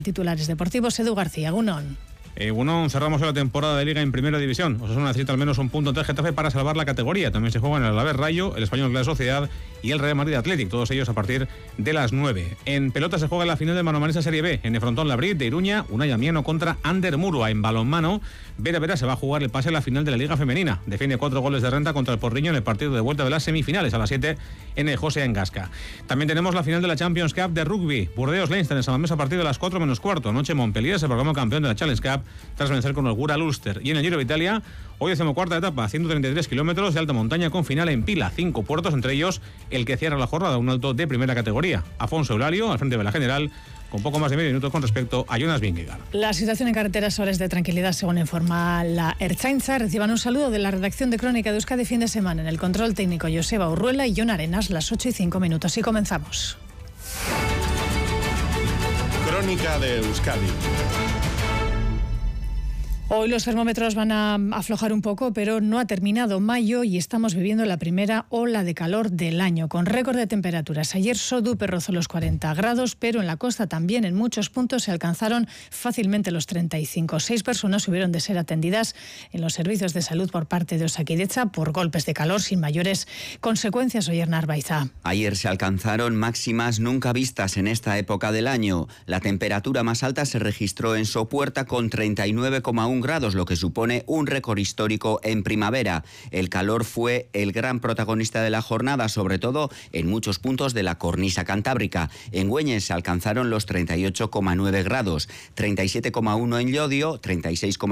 Titulares deportivos, Edu García, Gunón. Cerramos la temporada de Liga en Primera División. Osasuna necesita al menos un punto ante el Getafe para salvar la categoría. También se juegan el Alavés Rayo, el Español Real Sociedad y el Real Madrid Athletic, todos ellos a partir de las 9. En pelota se juega la final del Manomanesa Serie B. En el frontón Labrit de Iruña, Unai Amieno contra Ander Murua. En balonmano, Vera se va a jugar el pase a la final de la Liga Femenina. Defiende 4 goles de renta contra el Porriño en el partido de vuelta de las semifinales a las 7 en el José Engasca. También tenemos la final de la Champions Cup de rugby. Burdeos-Leinster en San Mamés a partir de las 4 menos cuarto. Anoche Montpellier se proclamó campeón de la Challenge Cup tras vencer con holgura al Ulster. Y en el Giro de Italia, hoy 14ª etapa, 133 kilómetros de alta montaña con final en Pila. 5 puertos, entre ellos el que cierra la jornada, un alto de primera categoría. Afonso Eulario, al frente de la general, con poco más de medio minuto con respecto a Jonas Vingegaard. La situación en carreteras ahora es de tranquilidad, según informa la Ertzaintza. Reciban un saludo de la redacción de Crónica de Euskadi fin de semana. En el control técnico, Joseba Urruela y Jon Arenas, las 8:05. Y comenzamos. Crónica de Euskadi. Hoy los termómetros van a aflojar un poco, pero no ha terminado mayo y estamos viviendo la primera ola de calor del año, con récord de temperaturas. Ayer Sodupe rozó los 40 grados, pero en la costa también en muchos puntos se alcanzaron fácilmente los 35. 6 personas hubieron de ser atendidas en los servicios de salud por parte de Osakidetza por golpes de calor sin mayores consecuencias. Oyer Narbaiza. Ayer se alcanzaron máximas nunca vistas en esta época del año. La temperatura más alta se registró en Sopuerta con 39,1 grados, lo que supone un récord histórico en primavera. El calor fue el gran protagonista de la jornada, sobre todo en muchos puntos de la cornisa cantábrica. En Güeñes se alcanzaron los 38,9 grados, 37,1 en Llodio, 36,7